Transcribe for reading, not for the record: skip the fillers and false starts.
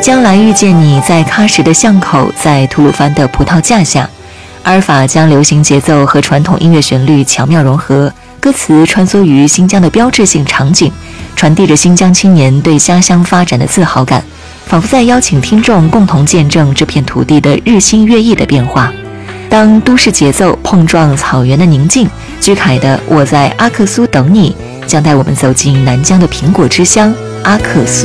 将来遇见你，在喀什的巷口，在吐鲁番的葡萄架下。阿尔法将流行节奏和传统音乐旋律巧妙融合，歌词穿梭于新疆的标志性场景，传递着新疆青年对家乡发展的自豪感，仿佛在邀请听众共同见证这片土地的日新月异的变化。当都市节奏碰撞草原的宁静，居凯的《我在阿克苏等你》将带我们走进南疆的苹果之乡阿克苏。